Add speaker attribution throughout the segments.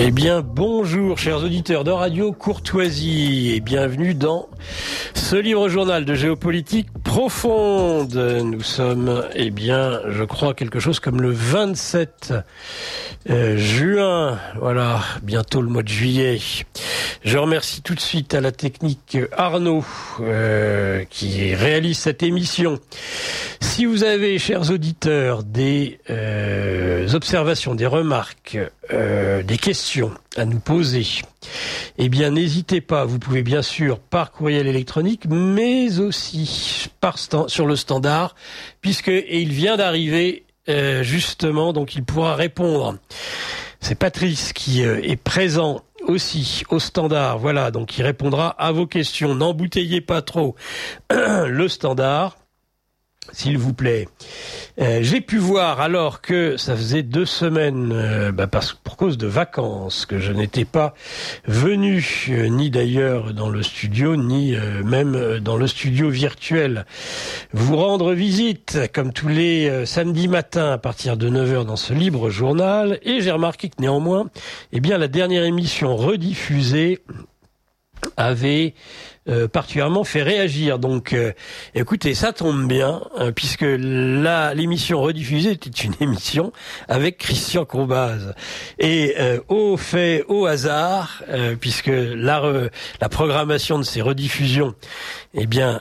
Speaker 1: Eh bien, bonjour chers auditeurs de Radio Courtoisie et bienvenue dans ce livre journal de géopolitique profonde. Nous sommes, eh bien, je crois quelque chose comme le 27 juin. Voilà, bientôt le mois de juillet. Je remercie tout de suite à la technique Arnaud qui réalise cette émission. Si vous avez, chers auditeurs, des observations, des remarques, des questions à nous poser, eh bien n'hésitez pas, vous pouvez bien sûr par courriel électronique, mais aussi sur le standard, puisque il vient d'arriver justement, donc il pourra répondre. C'est Patrice qui est présent aussi au standard, voilà, donc il répondra à vos questions. N'embouteillez pas trop le standard, s'il vous plaît. J'ai pu voir, alors que ça faisait 2 semaines, pour cause de vacances, que je n'étais pas venu, ni d'ailleurs dans le studio, ni même dans le studio virtuel, vous rendre visite, comme tous les samedis matins, à partir de 9h dans ce libre journal. Et j'ai remarqué que néanmoins, eh bien, la dernière émission rediffusée avait particulièrement fait réagir. Donc, écoutez, ça tombe bien, puisque l'émission rediffusée était une émission avec Christian Combaz. Et au hasard, puisque la programmation de ces rediffusions, eh bien,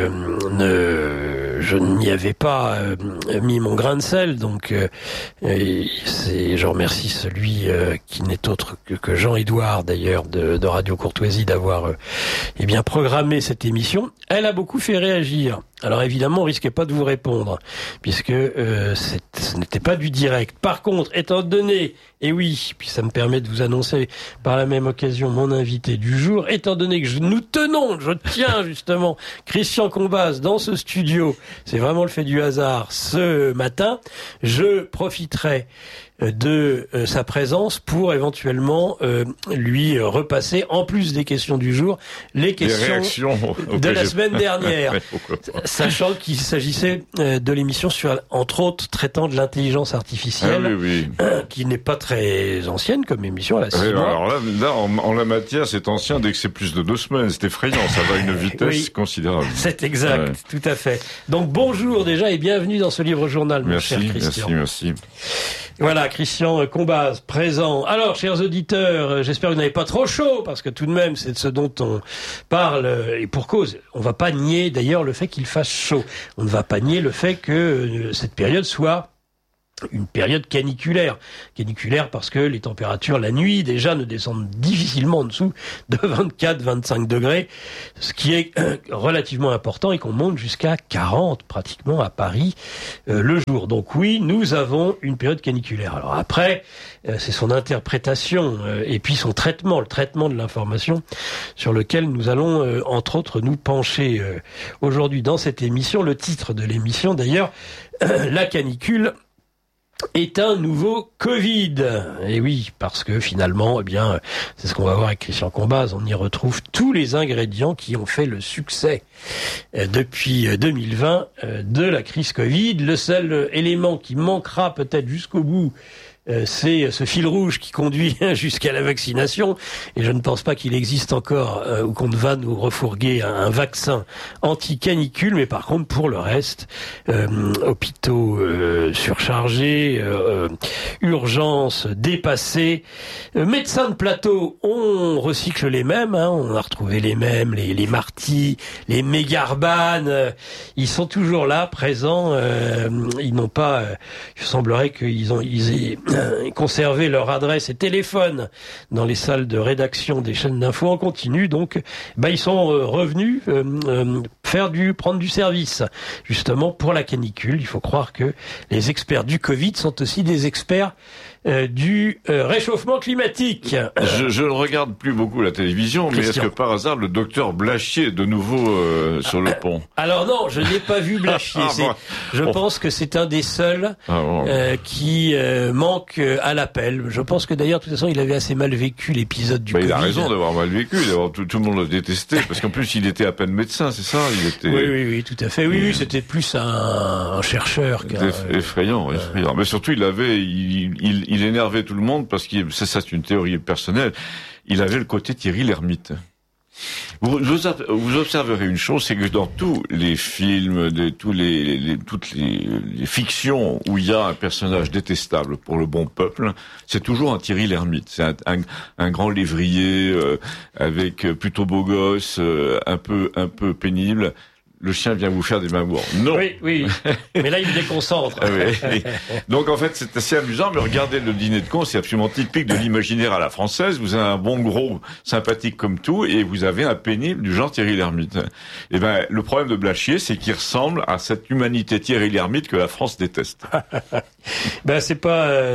Speaker 1: je n'y avais pas mis mon grain de sel. Donc, je remercie celui qui n'est autre que Jean-Édouard, d'ailleurs, de Radio Courtoisie, d'avoir eh bien programmé cette émission. Elle a beaucoup fait réagir. Alors évidemment, on risquait pas de vous répondre, puisque ce n'était pas du direct. Par contre, étant donné, et oui, puis ça me permet de vous annoncer par la même occasion mon invité du jour, étant donné que je tiens justement Christian Combaz dans ce studio, c'est vraiment le fait du hasard, ce matin, je profiterai de sa présence pour éventuellement lui repasser, en plus des questions du jour, les questions de la semaine dernière. Sachant qu'il s'agissait de l'émission sur, entre autres, traitant de l'intelligence artificielle, qui n'est pas très ancienne comme émission. Elle a 6 mois.
Speaker 2: Alors là en la matière, c'est ancien dès que c'est plus de 2 semaines. C'est effrayant, ça va à une vitesse considérable.
Speaker 1: C'est exact, tout à fait. Donc bonjour déjà et bienvenue dans ce livre journal, mon cher Christian.
Speaker 2: Merci.
Speaker 1: Voilà, Christian Combaz, présent. Alors, chers auditeurs, j'espère que vous n'avez pas trop chaud, parce que tout de même, c'est de ce dont on parle, et pour cause. On ne va pas nier, d'ailleurs, le fait qu'il fasse chaud. On ne va pas nier le fait que cette période soit une période caniculaire. Caniculaire parce que les températures, la nuit, déjà, ne descendent difficilement en dessous de 24-25 degrés, ce qui est relativement important, et qu'on monte jusqu'à 40, pratiquement, à Paris, le jour. Donc oui, nous avons une période caniculaire. Alors après, c'est son interprétation, et puis son traitement, le traitement de l'information, sur lequel nous allons, entre autres, nous pencher aujourd'hui dans cette émission. Le titre de l'émission, d'ailleurs, la canicule est un nouveau Covid. Et oui, parce que finalement, eh bien, c'est ce qu'on va voir avec Christian Combaz. On y retrouve tous les ingrédients qui ont fait le succès depuis 2020 de la crise Covid. Le seul élément qui manquera peut-être jusqu'au bout, c'est ce fil rouge qui conduit jusqu'à la vaccination, et je ne pense pas qu'il existe encore ou qu'on va nous refourguer un vaccin anti-canicule. Mais par contre, pour le reste, hôpitaux surchargés, urgences dépassées, médecins de plateau, on recycle les mêmes, on a retrouvé les mêmes, les Marty, les Mégarban, ils sont toujours là, présents, ils n'ont pas, il semblerait qu'ils aient conserver leur adresse et téléphone dans les salles de rédaction des chaînes d'infos en continu. Donc, ils sont revenus prendre du service, justement pour la canicule. Il faut croire que les experts du Covid sont aussi des experts du réchauffement climatique.
Speaker 2: Je ne regarde plus beaucoup la télévision, Christian. Mais est-ce que par hasard le docteur Blachier est de nouveau sur le pont?
Speaker 1: Alors non, je n'ai pas vu Blachier. Je pense que c'est un des seuls qui manque à l'appel. Je pense que d'ailleurs, de toute façon, il avait assez mal vécu l'épisode du Covid.
Speaker 2: Il a raison d'avoir mal vécu, tout le monde le détestait, parce qu'en plus il était à peine médecin, c'est ça?
Speaker 1: Oui, tout à fait. Oui, c'était plus un chercheur.
Speaker 2: Effrayant. Mais surtout, il il énervait tout le monde parce que ça c'est une théorie personnelle. Il avait le côté Thierry Lhermitte. Vous observerez une chose, c'est que dans tous les films, toutes les fictions où il y a un personnage détestable pour le bon peuple, c'est toujours un Thierry Lhermitte. C'est un grand lévrier avec plutôt beau gosse, un peu pénible. Le chien vient vous faire des mamours. Non.
Speaker 1: Oui. Mais là, il me déconcentre.
Speaker 2: Oui. Donc, en fait, c'est assez amusant, mais regardez le dîner de con, c'est absolument typique de l'imaginaire à la française. Vous avez un bon gros sympathique comme tout, et vous avez un pénible du genre Thierry Lhermitte. Eh ben, le problème de Blachier, c'est qu'il ressemble à cette humanité Thierry Lhermitte que la France déteste.
Speaker 1: Ben, c'est pas,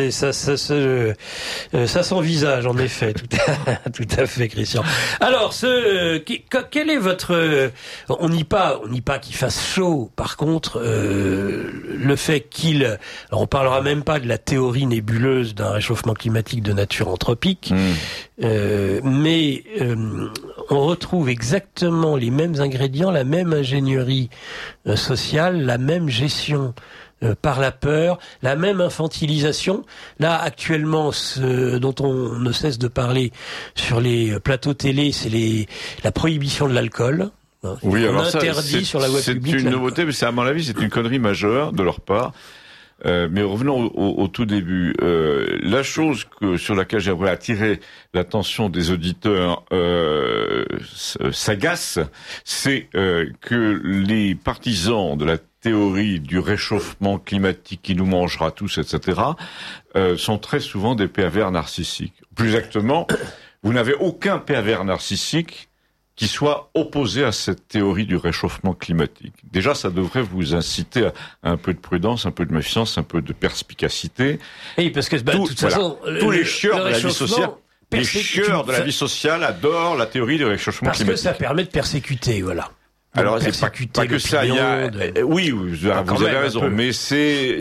Speaker 1: ça s'envisage, en effet. Tout à fait, Christian. Alors, quel est votre, on n'y pas qu'il fasse chaud. Par contre, le fait alors on parlera même pas de la théorie nébuleuse d'un réchauffement climatique de nature anthropique, mais on retrouve exactement les mêmes ingrédients, la même ingénierie sociale, la même gestion par la peur, la même infantilisation. Là, actuellement, ce dont on ne cesse de parler sur les plateaux télé, c'est la prohibition de l'alcool.
Speaker 2: Oui, alors
Speaker 1: interdit sur la voie publique.
Speaker 2: C'est une nouveauté, mais à mon avis, c'est une connerie majeure de leur part. Mais revenons au tout début. La chose sur laquelle j'aimerais attirer l'attention des auditeurs sagaces, c'est que les partisans de la théorie du réchauffement climatique qui nous mangera tous, etc., sont très souvent des pervers narcissiques. Plus exactement, vous n'avez aucun pervers narcissique qui soit opposé à cette théorie du réchauffement climatique. Déjà, ça devrait vous inciter à un peu de prudence, un peu de méfiance, un peu de perspicacité.
Speaker 1: Oui, parce que de toute façon,
Speaker 2: tous les chieurs de la vie sociale, les chieurs de la vie sociale adorent la théorie du réchauffement climatique.
Speaker 1: Parce que ça permet de persécuter, voilà.
Speaker 2: Alors c'est pas que ça. Il y a, oui, vous avez raison, mais c'est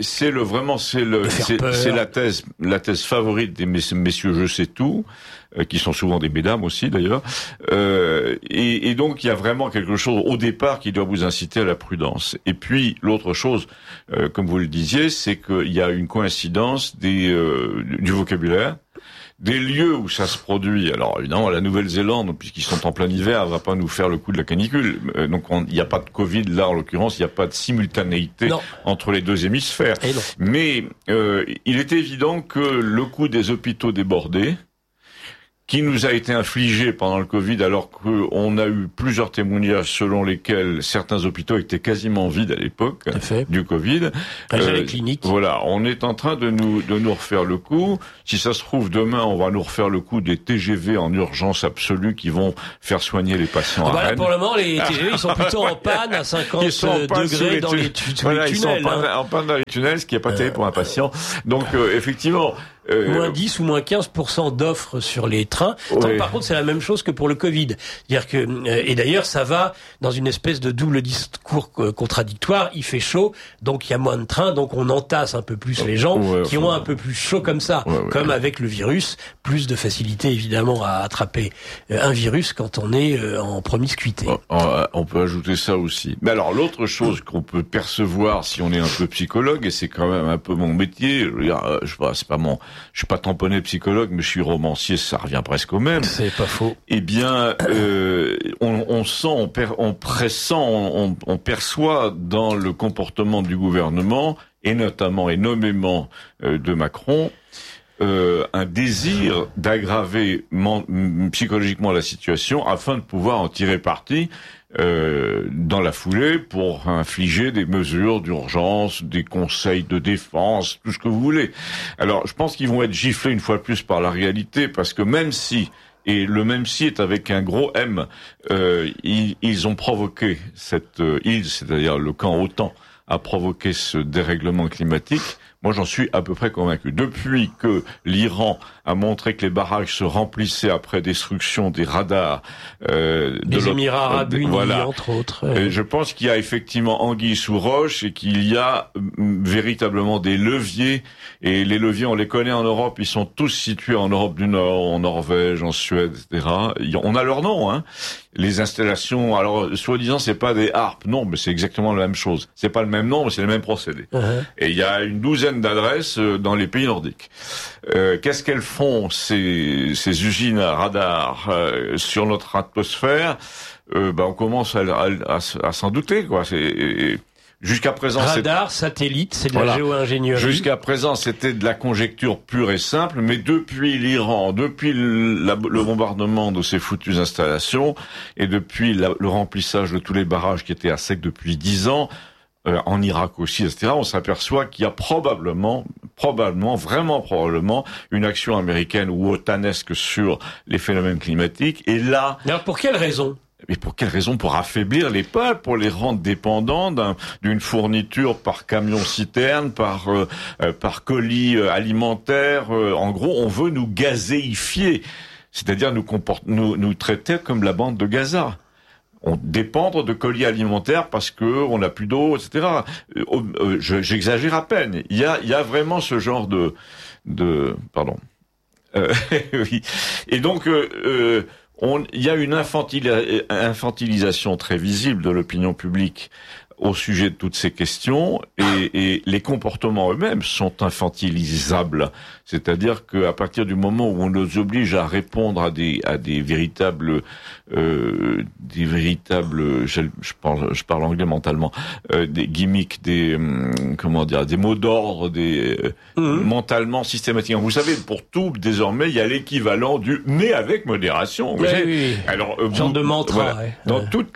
Speaker 2: la thèse favorite des messieurs je sais tout, qui sont souvent des mesdames aussi d'ailleurs, et donc il y a vraiment quelque chose au départ qui doit vous inciter à la prudence. Et puis l'autre chose, comme vous le disiez, c'est qu'il y a une coïncidence du vocabulaire. Des lieux où ça se produit, alors évidemment la Nouvelle-Zélande, puisqu'ils sont en plein hiver, va pas nous faire le coup de la canicule. Donc il n'y a pas de Covid là en l'occurrence, il n'y a pas de simultanéité entre les deux hémisphères. Mais il est évident que le coup des hôpitaux débordés, qui nous a été infligé pendant le Covid, alors qu'on a eu plusieurs témoignages selon lesquels certains hôpitaux étaient quasiment vides à l'époque du Covid.
Speaker 1: Les cliniques.
Speaker 2: Voilà, on est en train de nous refaire le coup. Si ça se trouve, demain, on va nous refaire le coup des TGV en urgence absolue qui vont faire soigner les patients à Rennes.
Speaker 1: Pour le moment, les TGV, ils sont plutôt en panne à 50 degrés dans les tunnels.
Speaker 2: Ils sont en panne dans les tunnels, ce qui n'est pas terrible pour un patient. Donc, effectivement...
Speaker 1: moins 10 ou moins 15% d'offres sur les trains. Par contre, c'est la même chose que pour le Covid. C'est-à-dire que, et d'ailleurs, ça va dans une espèce de double discours contradictoire. Il fait chaud, donc il y a moins de trains, donc on entasse un peu plus les gens qui ont un peu plus chaud comme ça. Comme avec le virus, plus de facilité évidemment à attraper un virus quand on est en promiscuité.
Speaker 2: On peut ajouter ça aussi. Mais alors, l'autre chose qu'on peut percevoir si on est un peu psychologue, et c'est quand même un peu mon métier, je suis pas tamponné psychologue, mais je suis romancier, ça revient presque au même.
Speaker 1: C'est pas faux.
Speaker 2: Eh bien, on sent, on pressent, on perçoit dans le comportement du gouvernement, et notamment et nommément de Macron, un désir d'aggraver psychologiquement la situation afin de pouvoir en tirer parti dans la foulée pour infliger des mesures d'urgence, des conseils de défense, tout ce que vous voulez. Alors, je pense qu'ils vont être giflés une fois de plus par la réalité, parce que même si, et le même si est avec un gros M, ils ont provoqué c'est-à-dire le camp OTAN, a provoqué ce dérèglement climatique. Moi, j'en suis à peu près convaincu. Depuis que l'Iran a montré que les barrages se remplissaient après destruction des radars
Speaker 1: des Émirats Arabes Unis, entre autres.
Speaker 2: Je pense qu'il y a effectivement anguille sous roche et qu'il y a véritablement des leviers. Et les leviers, on les connaît en Europe. Ils sont tous situés en Europe du Nord, en Norvège, en Suède, etc. On a leur nom, hein. Les installations, alors soi-disant c'est pas des harpes, non, mais c'est exactement la même chose. C'est pas le même nom, mais c'est le même procédé. Et il y a une douzaine dizaine d'adresses dans les pays nordiques. Qu'est-ce qu'elles font ces usines à radar sur notre atmosphère? On commence à s'en douter, quoi. Jusqu'à présent,
Speaker 1: radar, satellite, c'est de la géo-ingénierie.
Speaker 2: Jusqu'à présent, c'était de la conjecture pure et simple, mais depuis l'Iran, depuis le bombardement de ces foutues installations, et depuis le remplissage de tous les barrages qui étaient à sec depuis 10 ans, en Irak aussi, etc., on s'aperçoit qu'il y a probablement, une action américaine ou otanesque sur les phénomènes climatiques. Et là...
Speaker 1: Alors, pour quelle raison?
Speaker 2: Mais pour quelle raison? Pour affaiblir les peuples, pour les rendre dépendants d'une fourniture par camion-citerne, par colis alimentaire. En gros, on veut nous gazéifier, c'est-à-dire nous traiter comme la bande de Gaza. On dépendre de colis alimentaires parce que on n'a plus d'eau, etc. J'exagère à peine. Il y a vraiment ce genre pardon. Oui. Et donc il y a une infantilisation très visible de l'opinion publique au sujet de toutes ces questions, et les comportements eux-mêmes sont infantilisables. C'est-à-dire qu'à partir du moment où on nous oblige à répondre à des véritables, je parle anglais mentalement, des gimmicks, des mots d'ordre, mentalement systématiquement. Vous savez, pour tout, désormais, il y a l'équivalent du mais avec modération.
Speaker 1: Oui.
Speaker 2: Alors,
Speaker 1: genre de mantra.
Speaker 2: Voilà, dans toutes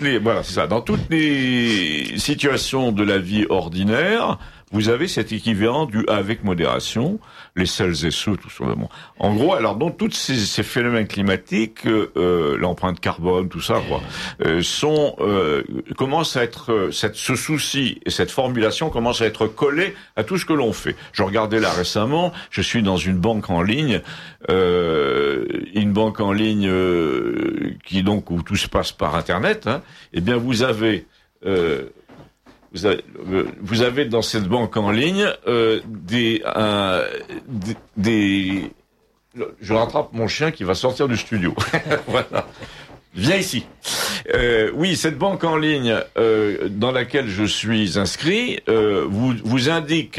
Speaker 2: les situations de la vie ordinaire, vous avez cet équivalent du avec modération, les celles et ceux, tout simplement. En gros, alors, dans tous ces phénomènes climatiques, l'empreinte carbone, tout ça, commence à être, ce souci et cette formulation commence à être collée à tout ce que l'on fait. Je regardais là récemment, je suis dans une banque en ligne, où tout se passe par Internet, hein. Eh bien, vous avez dans cette banque en ligne je rattrape mon chien qui va sortir du studio. Voilà. Viens ici. Oui, cette banque en ligne dans laquelle je suis inscrit vous indique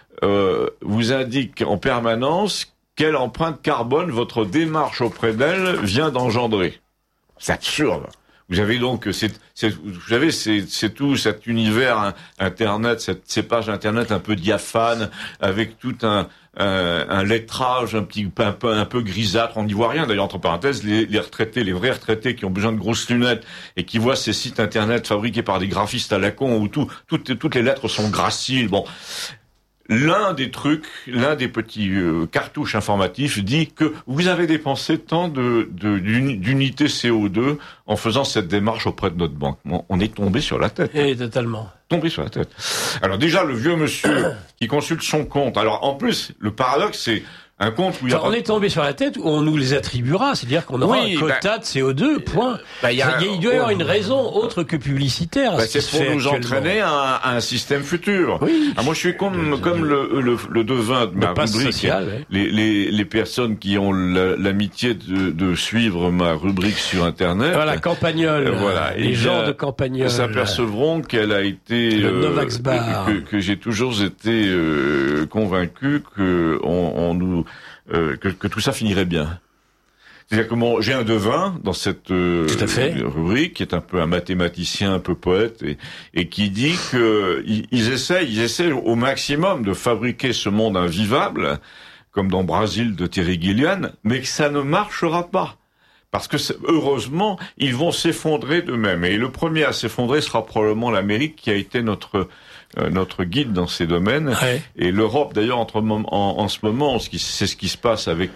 Speaker 2: en permanence quelle empreinte carbone votre démarche auprès d'elle vient d'engendrer. C'est absurde. Vous avez donc, c'est tout cet univers Internet, ces pages Internet un peu diaphanes, avec tout un lettrage un peu grisâtre. On n'y voit rien. D'ailleurs, entre parenthèses, les vrais retraités qui ont besoin de grosses lunettes et qui voient ces sites Internet fabriqués par des graphistes à la con où toutes les lettres sont graciles. Bon. L'un des petits cartouches informatifs dit que vous avez dépensé tant d'unités CO2 en faisant cette démarche auprès de notre banque. On est tombé sur la tête.
Speaker 1: Et totalement.
Speaker 2: Tombé sur la tête. Alors déjà, le vieux monsieur qui consulte son compte. Alors en plus, le paradoxe, c'est un compte où
Speaker 1: on est tombé sur la tête où on nous les attribuera, c'est-à-dire qu'on aura un quota de CO2, point. Il doit y avoir une raison autre que publicitaire.
Speaker 2: C'est pour nous entraîner à un système futur.
Speaker 1: Oui.
Speaker 2: Moi, je suis comme le devin de ma rubrique.
Speaker 1: Social,
Speaker 2: les personnes qui ont l'amitié de suivre ma rubrique sur Internet.
Speaker 1: Voilà, Campagnol.
Speaker 2: Voilà.
Speaker 1: Les gens de Campagnol.
Speaker 2: S'apercevront qu'elle a été, que j'ai toujours été convaincu que que tout ça finirait bien. C'est-à-dire que j'ai un devin dans cette rubrique qui est un peu un mathématicien, un peu poète, et qui dit que ils essaient au maximum de fabriquer ce monde invivable, comme dans Brasil de Terry Gilliam, mais que ça ne marchera pas. Parce que heureusement, ils vont s'effondrer d'eux-mêmes. Et le premier à s'effondrer sera probablement l'Amérique, qui a été notre guide dans ces domaines.
Speaker 1: Ouais.
Speaker 2: Et l'Europe, d'ailleurs, en ce moment, c'est ce qui se passe avec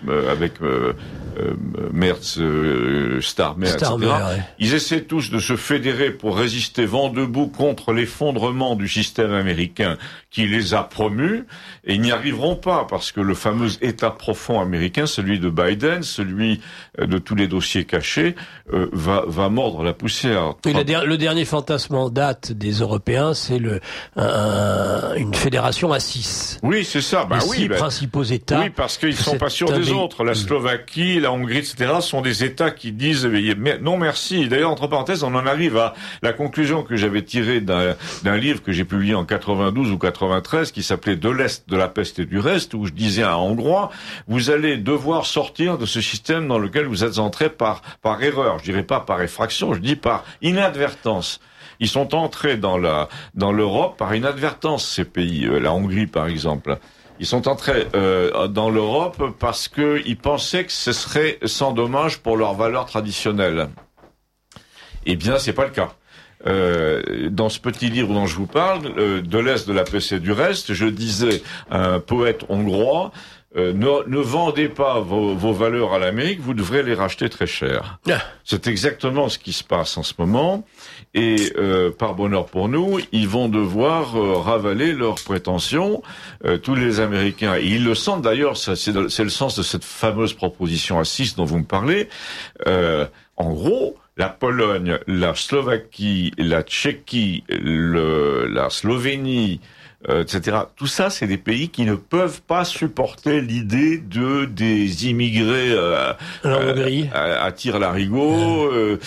Speaker 2: Merz, Starmer, etc.
Speaker 1: Ouais.
Speaker 2: Ils essaient tous de se fédérer pour résister vent debout contre l'effondrement du système américain qui les a promus, et ils n'y arriveront pas parce que le fameux État profond américain, celui de Biden, celui de tous les dossiers cachés, va mordre la poussière.
Speaker 1: Et le dernier fantasme en date des Européens, c'est une fédération à 6.
Speaker 2: Oui, c'est ça.
Speaker 1: Les 6 principaux États.
Speaker 2: Oui, parce qu'ils sont pas sûrs des autres. La Slovaquie, la Hongrie, etc. sont des États qui disent non merci. D'ailleurs, entre parenthèses, on en arrive à la conclusion que j'avais tirée d'un livre que j'ai publié en 92 ou 93 1993 qui s'appelait De l'Est, de la peste et du reste, où je disais à un Hongrois, vous allez devoir sortir de ce système dans lequel vous êtes entré par erreur. Je dirais pas par effraction, je dis par inadvertance. Ils sont entrés dans l'Europe par inadvertance, ces pays, la Hongrie par exemple. Ils sont entrés dans l'Europe parce qu'ils pensaient que ce serait sans dommage pour leurs valeurs traditionnelles. Eh bien, c'est pas le cas. Dans ce petit livre dont je vous parle, De l'Est, de la peste et du reste, je disais à un poète hongrois, ne vendez pas vos valeurs à l'Amérique, vous devrez les racheter très cher. C'est exactement ce qui se passe en ce moment. Et par bonheur pour nous, ils vont devoir ravaler leurs prétentions. Tous les Américains, et ils le sentent d'ailleurs, c'est le sens de cette fameuse proposition à 6 dont vous me parlez. En gros, la Pologne, la Slovaquie, la Tchéquie, la Slovénie, etc. Tout ça, c'est des pays qui ne peuvent pas supporter l'idée des immigrés à tire-larigot,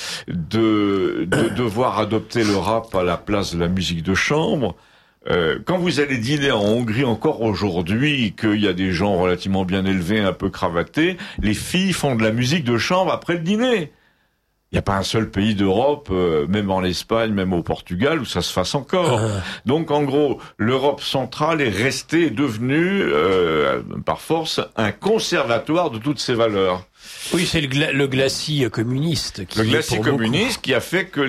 Speaker 2: de devoir adopter le rap à la place de la musique de chambre. Quand vous allez dîner en Hongrie encore aujourd'hui, qu'il y a des gens relativement bien élevés, un peu cravatés, les filles font de la musique de chambre après le dîner. Il n'y a pas un seul pays d'Europe, même en Espagne, même au Portugal, où ça se fasse encore. Donc, en gros, l'Europe centrale est devenue, par force, un conservatoire de toutes ces valeurs.
Speaker 1: Oui, c'est le glacis communiste.
Speaker 2: Le glacis communiste qui a fait que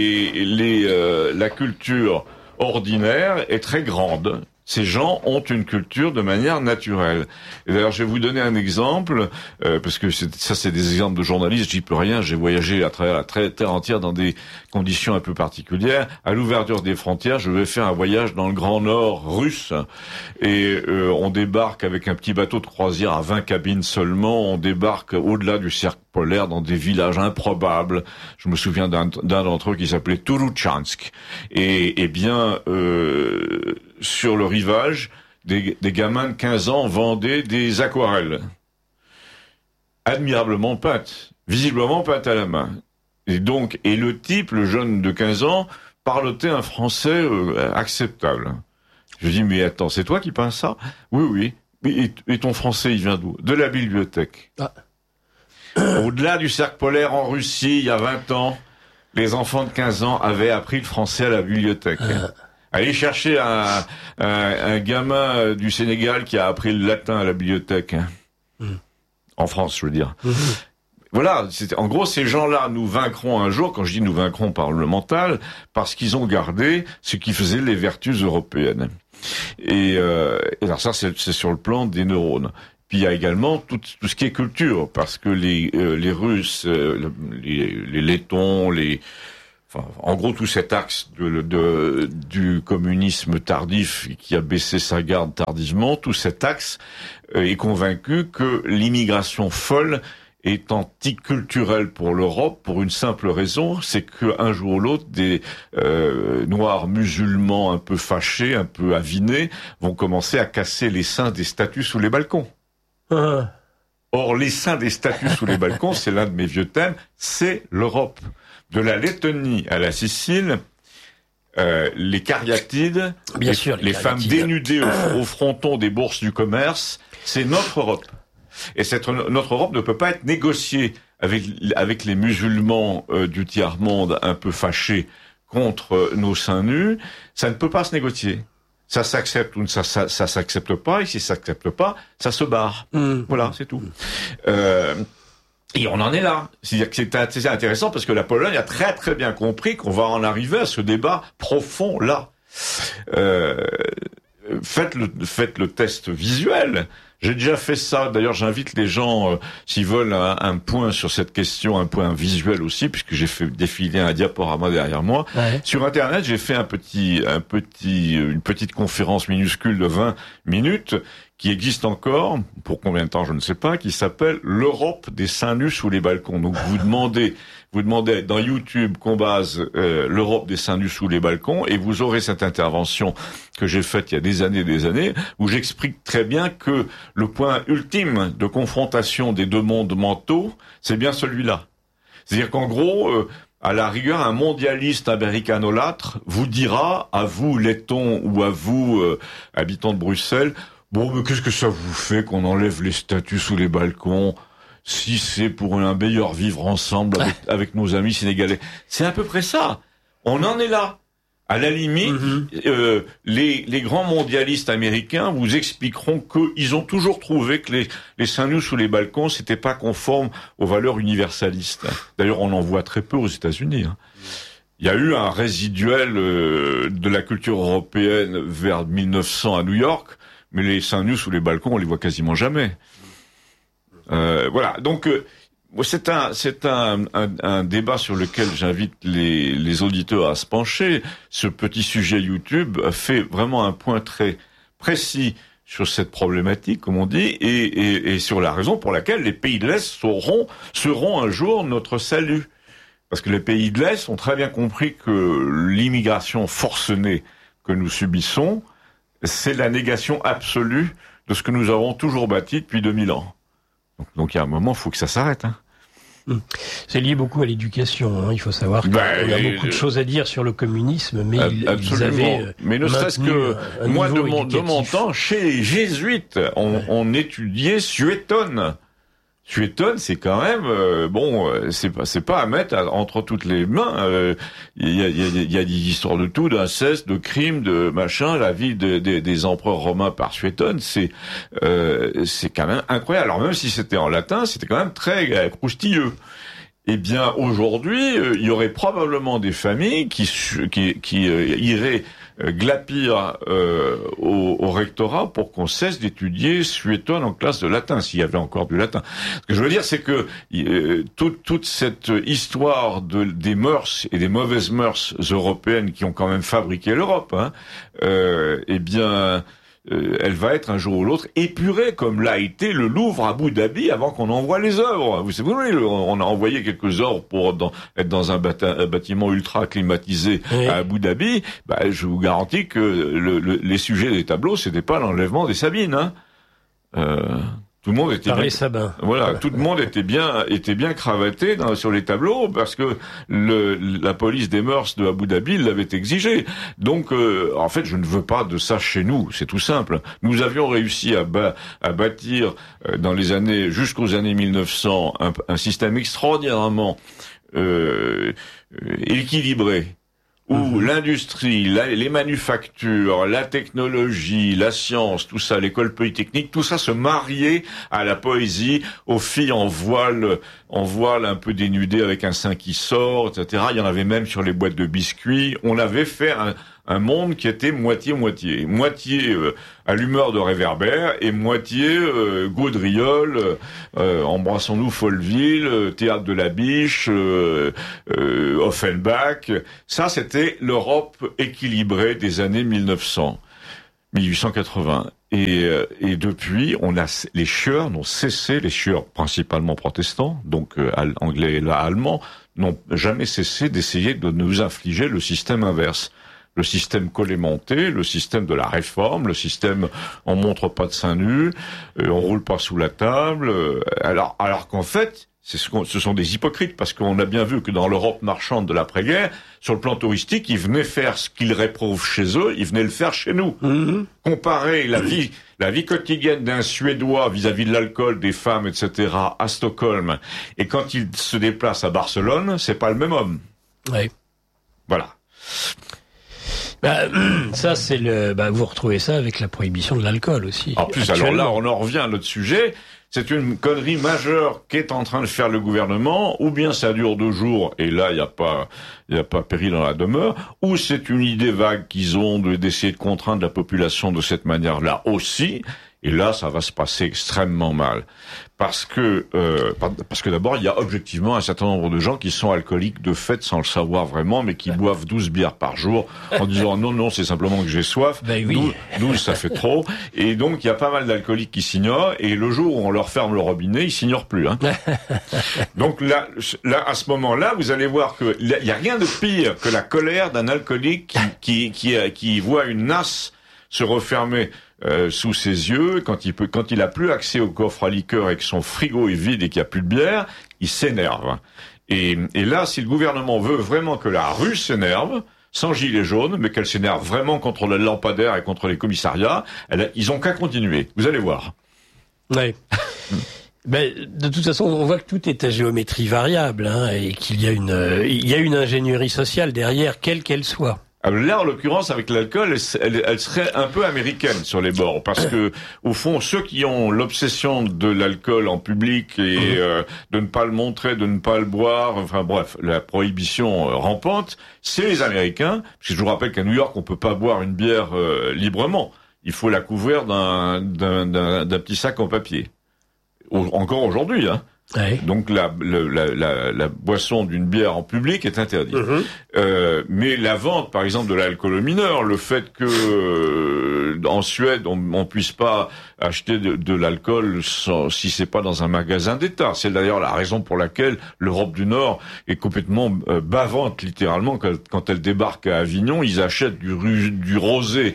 Speaker 2: la culture ordinaire est très grande. Ces gens ont une culture de manière naturelle. Et d'ailleurs, je vais vous donner un exemple, parce que c'est des exemples de journalistes, j'y peux rien, j'ai voyagé à travers la terre entière dans des conditions un peu particulières. À l'ouverture des frontières, je vais faire un voyage dans le Grand Nord russe, et on débarque avec un petit bateau de croisière à 20 cabines seulement, on débarque au-delà du cercle polaire dans des villages improbables. Je me souviens d'un d'entre eux qui s'appelait Turuchansk. Et bien, sur le rivage, des gamins de 15 ans vendaient des aquarelles. Admirablement peintes, visiblement peintes à la main. Et le type, le jeune de 15 ans, parlotait un français acceptable. Je dis, mais attends, c'est toi qui peins ça? Oui. Et ton français, il vient d'où? De la bibliothèque. Au-delà du cercle polaire en Russie, il y a 20 ans, les enfants de 15 ans avaient appris le français à la bibliothèque. Allez chercher un gamin du Sénégal qui a appris le latin à la bibliothèque. En France, je veux dire. Voilà, en gros, ces gens-là nous vaincront un jour, quand je dis nous vaincrons par le mental, parce qu'ils ont gardé ce qui faisait les vertus européennes. Et alors ça, c'est sur le plan des neurones. Puis il y a également tout ce qui est culture, parce que les Russes, les Lettons, en gros tout cet axe du communisme tardif qui a baissé sa garde tardivement, tout cet axe est convaincu que l'immigration folle est anticulturelle pour l'Europe pour une simple raison, c'est qu'un jour ou l'autre, des noirs musulmans un peu fâchés, un peu avinés, vont commencer à casser les seins des statues sous les balcons. Or, les seins des statues sous les balcons, c'est l'un de mes vieux thèmes, c'est l'Europe. De la Lettonie à la Sicile, les cariatides,
Speaker 1: bien sûr,
Speaker 2: les femmes dénudées au fronton des bourses du commerce, c'est notre Europe. Et notre Europe ne peut pas être négociée avec les musulmans du tiers-monde un peu fâchés contre nos seins nus. Ça ne peut pas se négocier. Ça s'accepte ou ça s'accepte pas, et si ça s'accepte pas, ça se barre. Voilà, c'est tout. Et on en est là. C'est-à-dire que c'est intéressant parce que la Pologne a très très bien compris qu'on va en arriver à ce débat profond là. Faites le test visuel. J'ai déjà fait ça. D'ailleurs, j'invite les gens, s'ils veulent un point sur cette question, un point visuel aussi, puisque j'ai fait défiler un diaporama derrière moi. Ouais. Sur Internet, j'ai fait une petite conférence minuscule de 20 minutes qui existe encore, pour combien de temps je ne sais pas, qui s'appelle l'Europe des seins nus sous les balcons. Donc vous demandez dans YouTube qu'on base l'Europe des seins nus sous les balcons, et vous aurez cette intervention que j'ai faite il y a des années, où j'explique très bien que le point ultime de confrontation des deux mondes mentaux, c'est bien celui-là. C'est-à-dire qu'en gros, À la rigueur, un mondialiste américanolâtre vous dira, à vous lettons ou à vous habitants de Bruxelles, bon, mais qu'est-ce que ça vous fait qu'on enlève les statues sous les balcons si c'est pour un meilleur vivre ensemble avec nos amis sénégalais? C'est à peu près ça. On en est là. À la limite, les grands mondialistes américains vous expliqueront qu'ils ont toujours trouvé que les seins nus sous les balcons, c'était pas conforme aux valeurs universalistes. D'ailleurs, on en voit très peu aux États-Unis. Il y a eu un résiduel de la culture européenne vers 1900 à New York, mais les seins nus sous les balcons, on les voit quasiment jamais. Voilà. Donc, c'est un débat sur lequel j'invite les auditeurs à se pencher. Ce petit sujet YouTube fait vraiment un point très précis sur cette problématique, comme on dit, et sur la raison pour laquelle les pays de l'Est seront un jour notre salut. Parce que les pays de l'Est ont très bien compris que l'immigration forcenée que nous subissons, c'est la négation absolue de ce que nous avons toujours bâti depuis 2000 ans. Donc il y a un moment, il faut que ça s'arrête.
Speaker 1: C'est lié beaucoup à l'éducation. Il faut savoir qu'on a beaucoup de choses à dire sur le communisme, mais ils avaient
Speaker 2: mais ne serait-ce que moi de mon temps, chez les jésuites, on étudiait Suétone. Suétone, c'est quand même c'est pas à mettre entre toutes les mains. Il y a des histoires de tout, d'inceste, de crimes, de machin. La vie des empereurs romains par Suétone, c'est quand même incroyable. Alors même si c'était en latin, c'était quand même très croustilleux. Eh bien, aujourd'hui, il y aurait probablement des familles qui iraient glapir au rectorat pour qu'on cesse d'étudier Suétone en classe de latin, s'il y avait encore du latin. Ce que je veux dire, c'est que toute cette histoire des mœurs et des mauvaises mœurs européennes qui ont quand même fabriqué l'Europe, eh bien, elle va être un jour ou l'autre épurée, comme l'a été le Louvre à Abu Dhabi avant qu'on envoie les œuvres. Vous savez, on a envoyé quelques œuvres pour être dans un bâtiment ultra climatisé à Abu Dhabi. Je vous garantis que les sujets des tableaux, c'était pas l'enlèvement des Sabines. Tout le monde était tout le monde était bien cravaté sur les tableaux parce que la police des mœurs de Abu Dhabi l'avait exigé. Donc en fait, je ne veux pas de ça chez nous, c'est tout simple. Nous avions réussi à bâtir dans les années jusqu'aux années 1900 un système extraordinairement équilibré, où l'industrie, les manufactures, la technologie, la science, tout ça, l'école polytechnique, tout ça se mariait à la poésie, aux filles en voile un peu dénudées avec un sein qui sort, etc. Il y en avait même sur les boîtes de biscuits. On avait fait un monde qui était moitié-moitié. Moitié à l'humeur de Réverbère et moitié Gaudriol, Embrassons-nous Folleville, Théâtre de la Biche, Offenbach. Ça, c'était l'Europe équilibrée des années 1880. Et depuis, les chieurs n'ont cessé, les chieurs principalement protestants, donc anglais et allemands, n'ont jamais cessé d'essayer de nous infliger le système inverse. Le système collémenté, le système de la réforme, le système on montre pas de seins nus, on roule pas sous la table, alors qu'en fait, ce sont des hypocrites, parce qu'on a bien vu que dans l'Europe marchande de l'après-guerre, sur le plan touristique, ils venaient faire ce qu'ils réprouvent chez eux, ils venaient le faire chez nous. Comparer la vie quotidienne d'un Suédois vis-à-vis de l'alcool, des femmes, etc., à Stockholm, et quand il se déplace à Barcelone, c'est pas le même homme.
Speaker 1: Oui.
Speaker 2: Voilà.
Speaker 1: Ça, c'est vous retrouvez ça avec la prohibition de l'alcool aussi.
Speaker 2: En plus, alors là, on en revient à notre sujet. C'est une connerie majeure qu'est en train de faire le gouvernement, ou bien ça dure 2 jours, et là, il n'y a pas péril dans la demeure, ou c'est une idée vague qu'ils ont d'essayer de contraindre la population de cette manière-là aussi, et là, ça va se passer extrêmement mal. Parce que d'abord, il y a objectivement un certain nombre de gens qui sont alcooliques de fait sans le savoir vraiment, mais qui boivent 12 bières par jour en disant non, c'est simplement que j'ai soif. 12, ça fait trop. Et donc, il y a pas mal d'alcooliques qui s'ignorent, et le jour où on leur ferme le robinet, ils s'ignorent plus. Donc là, à ce moment-là, vous allez voir que il y a rien de pire que la colère d'un alcoolique qui voit une nasse se refermer sous ses yeux, quand il a plus accès au coffre à liqueur et que son frigo est vide et qu'il n'y a plus de bière, il s'énerve. Et là, si le gouvernement veut vraiment que la rue s'énerve, sans gilet jaune, mais qu'elle s'énerve vraiment contre le lampadaire et contre les commissariats, ils ont qu'à continuer. Vous allez voir.
Speaker 1: Ouais. Ben, de toute façon, on voit que tout est à géométrie variable, hein, et qu'il y a une ingénierie sociale derrière, quelle qu'elle soit.
Speaker 2: Alors là, en l'occurrence, avec l'alcool, elle serait un peu américaine sur les bords, parce que, au fond, ceux qui ont l'obsession de l'alcool en public et de ne pas le montrer, de ne pas le boire, enfin bref, la prohibition rampante, c'est les Américains. Parce que je vous rappelle qu'à New York, on peut pas boire une bière librement. Il faut la couvrir d'un petit sac en papier. Encore aujourd'hui, hein.
Speaker 1: Ouais.
Speaker 2: Donc la boisson d'une bière en public est interdite. Mais la vente, par exemple, de l'alcool aux mineurs, le fait que en Suède on puisse pas acheter de l'alcool si c'est pas dans un magasin d'État, c'est d'ailleurs la raison pour laquelle l'Europe du Nord est complètement bavante littéralement quand elle débarque à Avignon. Ils achètent du rosé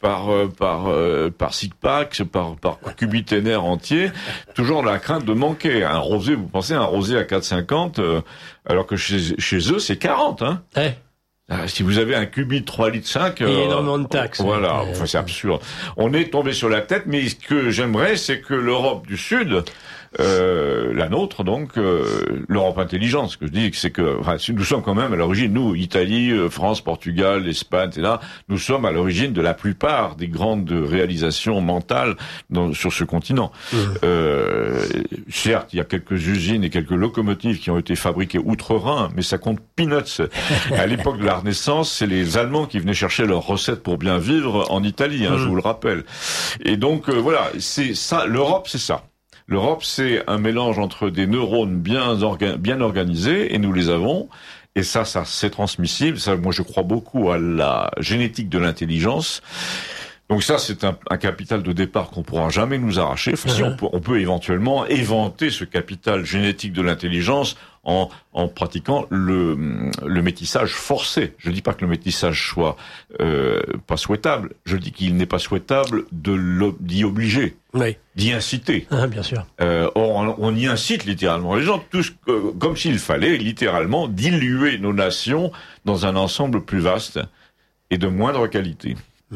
Speaker 2: par six-pack, par cubiténaire entier, toujours la crainte de manquer. Un rosé, vous pensez, un rosé à 4,50, alors que chez eux, c'est 40, hein. Ouais. Si vous avez un cubi de 3,5 litres,
Speaker 1: il y a énormément de taxes.
Speaker 2: Voilà, enfin, c'est absurde. On est tombé sur la tête, mais ce que j'aimerais, c'est que l'Europe du Sud, la nôtre donc, l'Europe intelligente, ce que je dis, c'est que nous sommes quand même à l'origine, nous, Italie, France, Portugal, Espagne, etc., nous sommes à l'origine de la plupart des grandes réalisations mentales sur ce continent. Certes, il y a quelques usines et quelques locomotives qui ont été fabriquées outre-Rhin, mais ça compte peanuts. À l'époque de la Renaissance, c'est les Allemands qui venaient chercher leurs recettes pour bien vivre en Italie, hein, je vous le rappelle. Et donc, voilà, c'est ça, l'Europe, c'est ça. L'Europe, c'est un mélange entre des neurones bien organisés, et nous les avons, et ça c'est transmissible. Ça, moi, je crois beaucoup à la génétique de l'intelligence. Donc ça, c'est un capital de départ qu'on pourra jamais nous arracher. Si on peut éventuellement éventer ce capital génétique de l'intelligence en pratiquant le métissage forcé. Je dis pas que le métissage soit pas souhaitable. Je dis qu'il n'est pas souhaitable d'y obliger, d'y inciter.
Speaker 1: Ah, bien sûr.
Speaker 2: Or, on y incite littéralement les gens, tous comme s'il fallait littéralement diluer nos nations dans un ensemble plus vaste et de moindre qualité.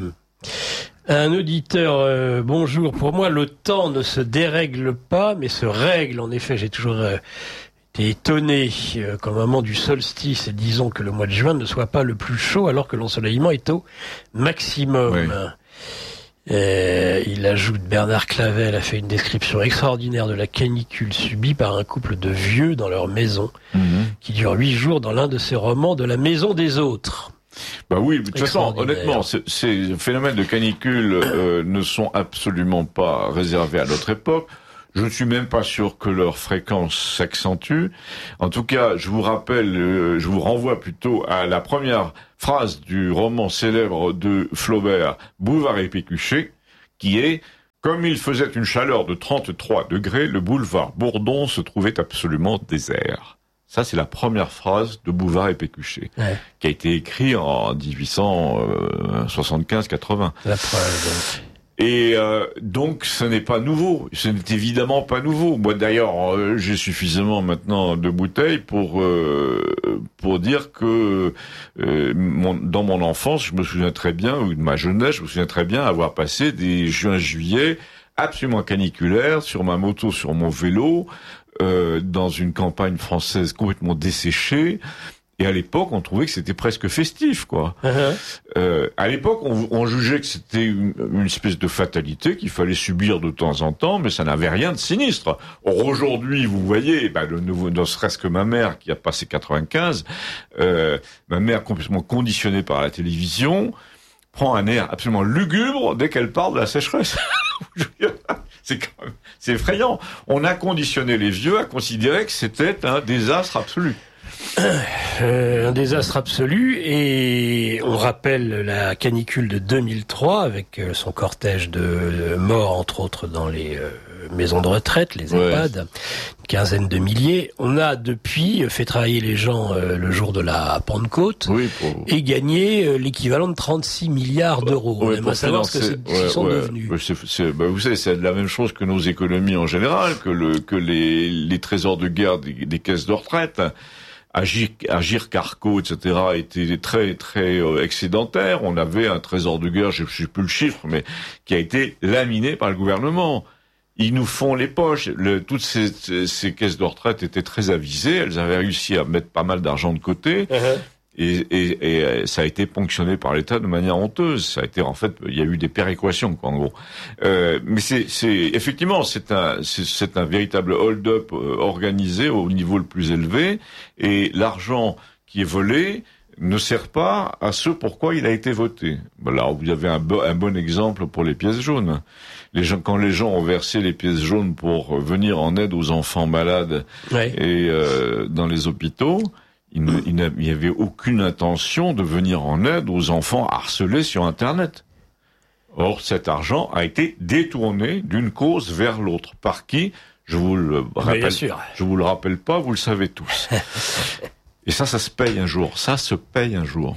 Speaker 1: Un auditeur, bonjour. Pour moi, le temps ne se dérègle pas, mais se règle. En effet, j'ai toujours été étonné qu'au moment du solstice, et disons que le mois de juin ne soit pas le plus chaud, alors que l'ensoleillement est au maximum. Oui. Il ajoute, Bernard Clavel a fait une description extraordinaire de la canicule subie par un couple de vieux dans leur maison, qui dure 8 jours dans l'un de ses romans de la maison des autres.
Speaker 2: Bah oui, de toute façon, honnêtement, ces phénomènes de canicule ne sont absolument pas réservés à notre époque. Je ne suis même pas sûr que leur fréquence s'accentue. En tout cas, je vous rappelle, je vous renvoie plutôt à la première phrase du roman célèbre de Flaubert, Bouvard et Pécuchet, qui est « Comme il faisait une chaleur de 33 degrés, le boulevard Bourdon se trouvait absolument désert. » Ça, c'est la première phrase de Bouvard et Pécuchet, qui a été écrite en 1875-80. La preuve, donc. Et donc, ce n'est pas nouveau. Ce n'est évidemment pas nouveau. Moi, d'ailleurs, j'ai suffisamment maintenant de bouteilles pour dire que dans mon enfance, je me souviens très bien, ou de ma jeunesse, je me souviens très bien avoir passé des juin-juillet absolument caniculaires sur ma moto, sur mon vélo, dans une campagne française complètement desséchée. Et à l'époque, on trouvait que c'était presque festif, quoi. À l'époque, on jugeait que c'était une espèce de fatalité qu'il fallait subir de temps en temps, mais ça n'avait rien de sinistre. Or, aujourd'hui, vous voyez, ne serait-ce que ma mère, qui a passé 95, ma mère complètement conditionnée par la télévision, prend un air absolument lugubre dès qu'elle parle de la sécheresse. C'est effrayant. On a conditionné les vieux à considérer que c'était un désastre absolu.
Speaker 1: Un désastre absolu, et on rappelle la canicule de 2003 avec son cortège de morts, entre autres dans les maisons de retraite, les EHPAD, une quinzaine de milliers. On a depuis fait travailler les gens le jour de la Pentecôte et gagné l'équivalent de 36 milliards d'euros. On aimerait savoir ce qu'ils sont devenus.
Speaker 2: Vous savez, c'est la même chose que nos économies en général, que les trésors de guerre des caisses de retraite. Agir Carco, etc., était très très excédentaire. On avait un trésor de guerre, je ne sais plus le chiffre, mais qui a été laminé par le gouvernement. Ils nous font les poches. Toutes ces caisses de retraite étaient très avisées. Elles avaient réussi à mettre pas mal d'argent de côté. Et ça a été ponctionné par l'État de manière honteuse. Ça a été, en fait, il y a eu des péréquations, quoi, en gros. Mais effectivement, c'est un véritable hold-up organisé au niveau le plus élevé. Et l'argent qui est volé ne sert pas à ce pourquoi il a été voté. Là, vous avez un bon exemple pour les pièces jaunes. Quand les gens ont versé les pièces jaunes pour venir en aide aux enfants malades et dans les hôpitaux, il n'y avait aucune intention de venir en aide aux enfants harcelés sur Internet. Or, cet argent a été détourné d'une cause vers l'autre. Par qui? Je vous le rappelle pas, vous le savez tous. Et ça se paye un jour. Ça se paye un jour.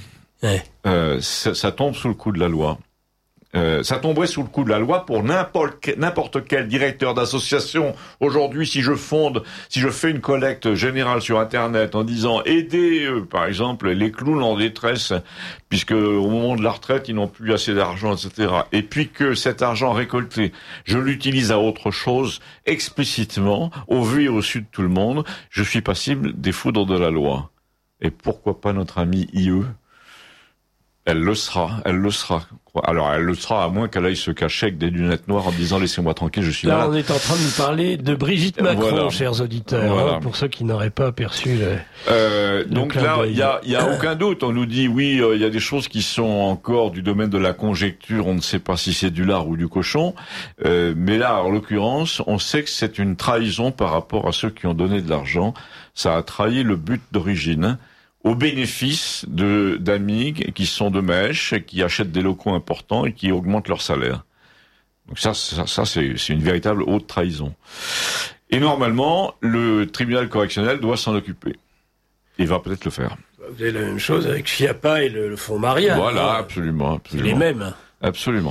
Speaker 2: Ça tombe sous le coup de la loi. Ça tomberait sous le coup de la loi pour n'importe quel directeur d'association. Aujourd'hui, si je fais une collecte générale sur Internet en disant aider, par exemple, les clowns en détresse, puisque au moment de la retraite, ils n'ont plus assez d'argent, etc. Et puis que cet argent récolté, je l'utilise à autre chose, explicitement, au vu et au su de tout le monde, je suis passible des foudres de la loi. Et pourquoi pas notre ami IE? Elle le sera. Alors, elle le sera à moins qu'elle aille se cacher avec des lunettes noires en disant « Laissez-moi tranquille, je suis malade ».
Speaker 1: Là, on est en train de nous parler de Brigitte Macron, chers auditeurs, pour ceux qui n'auraient pas aperçu
Speaker 2: donc là, il y a aucun doute. On nous dit, oui, il y a des choses qui sont encore du domaine de la conjecture. On ne sait pas si c'est du lard ou du cochon. Mais là, en l'occurrence, on sait que c'est une trahison par rapport à ceux qui ont donné de l'argent. Ça a trahi le but d'origine, au bénéfice d'amis qui sont de mèche, qui achètent des locaux importants et qui augmentent leur salaire. Donc ça c'est une véritable haute trahison. Et normalement, le tribunal correctionnel doit s'en occuper. Il va peut-être le faire.
Speaker 1: Vous avez la même chose avec Schiappa et le fonds Marianne.
Speaker 2: Voilà, absolument.
Speaker 1: C'est les mêmes.
Speaker 2: Absolument.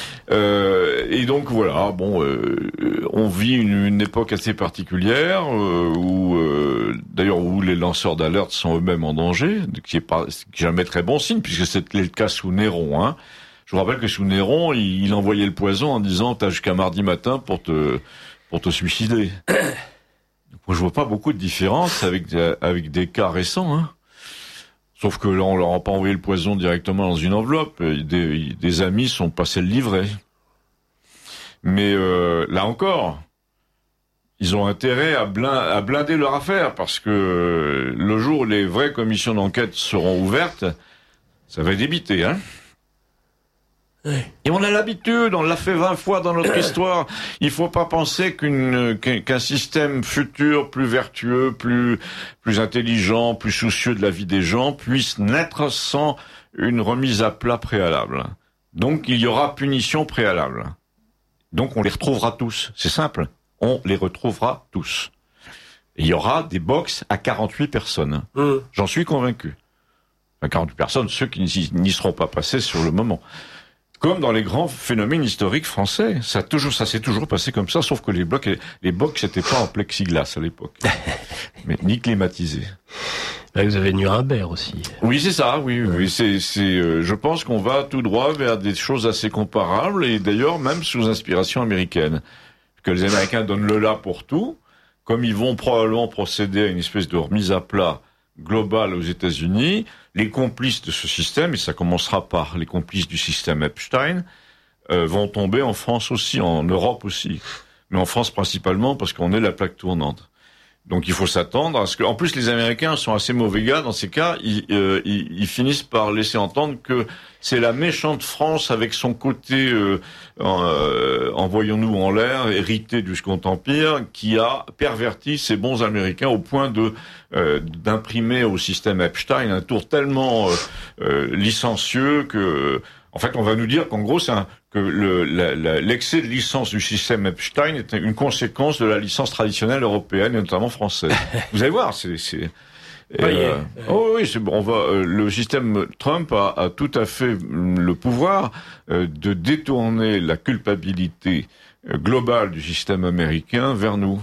Speaker 2: Et donc voilà, on vit une époque assez particulière où d'ailleurs où les lanceurs d'alerte sont eux-mêmes en danger, qui est jamais très bon signe puisque c'était le cas sous Néron. Hein. Je vous rappelle que sous Néron, il envoyait le poison en disant t'as jusqu'à mardi matin pour te suicider. Donc, moi, je vois pas beaucoup de différence avec des cas récents. Hein. Sauf que là, on leur a pas envoyé le poison directement dans une enveloppe. Des amis sont passés le livret. Mais là encore, ils ont intérêt à blinder leur affaire parce que le jour où les vraies commissions d'enquête seront ouvertes, ça va débiter, hein. Et on a l'habitude, on l'a fait 20 fois dans notre histoire. Il faut pas penser qu'un système futur, plus vertueux, plus intelligent, plus soucieux de la vie des gens, puisse naître sans une remise à plat préalable. Donc il y aura punition préalable. Donc on les retrouvera tous. C'est simple. On les retrouvera tous. Et il y aura des box à 48 personnes. J'en suis convaincu. Enfin, 48 personnes, ceux qui n'y seront pas passés sur le moment. Comme dans les grands phénomènes historiques français. Ça s'est toujours passé comme ça, sauf que les box n'étaient pas en plexiglas à l'époque. Mais ni climatisés.
Speaker 1: Là, vous avez Nuremberg aussi.
Speaker 2: Oui, c'est ça, oui. Je pense qu'on va tout droit vers des choses assez comparables, et d'ailleurs, même sous inspiration américaine. Que les Américains donnent le là pour tout, comme ils vont probablement procéder à une espèce de remise à plat globale aux États-Unis, les complices de ce système, et ça commencera par les complices du système Epstein, vont tomber en France aussi, en Europe aussi. Mais en France principalement parce qu'on est la plaque tournante. Donc il faut s'attendre à ce que... En plus, les Américains sont assez mauvais gars. Dans ces cas, ils finissent par laisser entendre que c'est la méchante France avec son côté, envoyons-nous en l'air, hérité du Second Empire, qui a perverti ces bons Américains au point d'imprimer au système Epstein un tour tellement licencieux que... En fait, on va nous dire qu'en gros, que que l'excès de licence du système Epstein est une conséquence de la licence traditionnelle européenne et notamment française. Vous allez voir, oui, c'est bon. Le système Trump a tout à fait le pouvoir de détourner la culpabilité globale du système américain vers nous.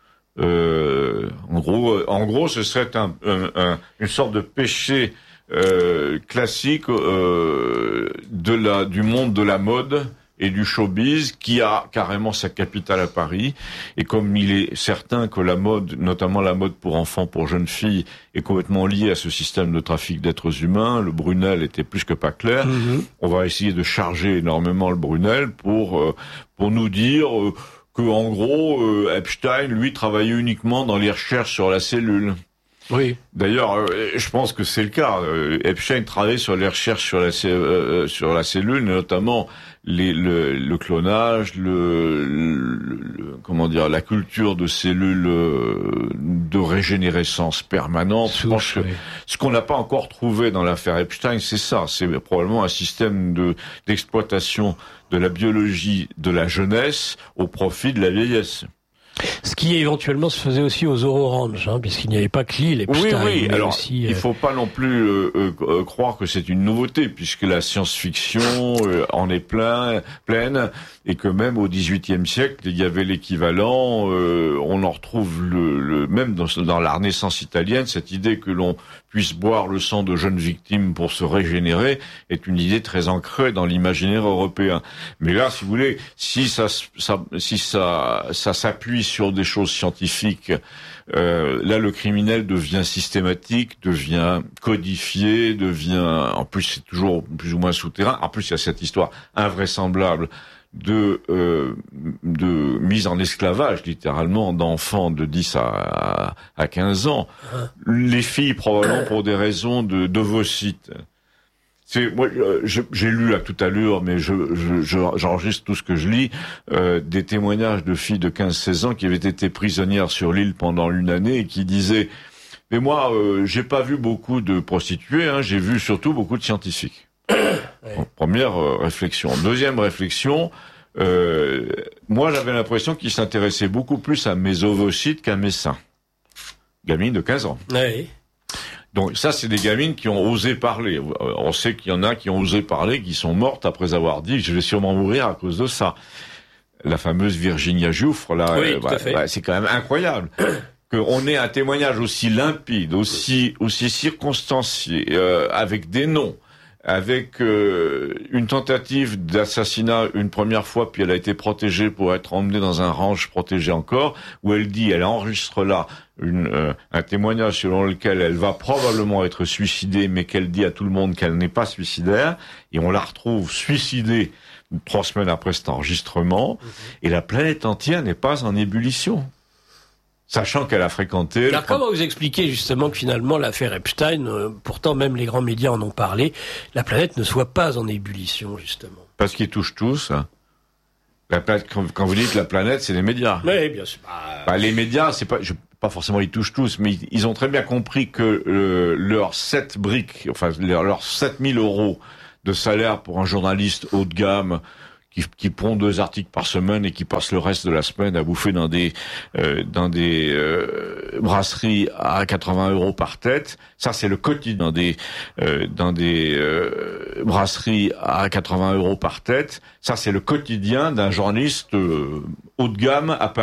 Speaker 2: En gros, ce serait une sorte de péché classique du monde de la mode et du showbiz qui a carrément sa capitale à Paris. Et comme il est certain que la mode, notamment la mode pour enfants, pour jeunes filles, est complètement liée à ce système de trafic d'êtres humains, le Brunel était plus que pas clair. On va essayer de charger énormément le Brunel pour nous dire que en gros Epstein, lui, travaillait uniquement dans les recherches sur la cellule.
Speaker 1: Oui.
Speaker 2: D'ailleurs, je pense que c'est le cas. Epstein travaillait sur les recherches sur la cellule, notamment le clonage, comment dire, la culture de cellules de régénérescence permanente. Je pense que ce qu'on n'a pas encore trouvé dans l'affaire Epstein, c'est ça. C'est probablement un système d'exploitation de la biologie de la jeunesse au profit de la vieillesse.
Speaker 1: Ce qui éventuellement se faisait aussi aux Ororange, puisqu'il n'y avait pas que Lille.
Speaker 2: Oui. Alors, il faut pas non plus croire que c'est une nouveauté, puisque la science-fiction en est pleine, et que même au XVIIIe siècle, il y avait l'équivalent. On en retrouve même dans la Renaissance italienne, cette idée que l'on puisse boire le sang de jeunes victimes pour se régénérer est une idée très ancrée dans l'imaginaire européen. Mais là, si vous voulez, si ça s'appuie sur des choses scientifiques, là le criminel devient systématique, devient codifié, en plus c'est toujours plus ou moins souterrain. En plus il y a cette histoire invraisemblable de mise en esclavage littéralement d'enfants de 10 à 15 ans. Les filles probablement pour des raisons d'ovocytes. Moi, j'ai lu à toute allure, mais j'enregistre tout ce que je lis, des témoignages de filles de 15-16 ans qui avaient été prisonnières sur l'île pendant une année et qui disaient « Mais moi, j'ai pas vu beaucoup de prostituées, j'ai vu surtout beaucoup de scientifiques. » Bon, première réflexion. Deuxième réflexion, moi j'avais l'impression qu'ils s'intéressaient beaucoup plus à mes ovocytes qu'à mes seins. Gamine de 15 ans.
Speaker 1: Oui.
Speaker 2: Donc ça, c'est des gamines qui ont osé parler. On sait qu'il y en a qui ont osé parler, qui sont mortes après avoir dit « je vais sûrement mourir à cause de ça ». La fameuse Virginia Giuffre, là,
Speaker 1: oui, tout à fait.
Speaker 2: C'est quand même incroyable qu'on ait un témoignage aussi limpide, aussi circonstancié, avec des noms, avec une tentative d'assassinat une première fois, puis elle a été protégée pour être emmenée dans un ranch protégé encore, où elle enregistre là un témoignage selon lequel elle va probablement être suicidée, mais qu'elle dit à tout le monde qu'elle n'est pas suicidaire, et on la retrouve suicidée 3 semaines après cet enregistrement, et la planète entière n'est pas en ébullition. Sachant qu'elle a fréquenté...
Speaker 1: Alors comment vous expliquez justement que finalement l'affaire Epstein, pourtant même les grands médias en ont parlé, la planète ne soit pas en ébullition justement?
Speaker 2: Parce qu'ils touchent tous. La planète, quand vous dites la planète, c'est les médias.
Speaker 1: Oui, bien sûr.
Speaker 2: Les médias, c'est pas forcément ils touchent tous, mais ils ont très bien compris que leurs 7 briques, enfin leurs 7000 € de salaire pour un journaliste haut de gamme qui pond 2 articles par semaine et qui passe le reste de la semaine à bouffer dans des brasseries à 80 € par tête. Ça, c'est le quotidien dans des brasseries à 80 € par tête. Ça, c'est le quotidien d'un journaliste haut de gamme à Paris.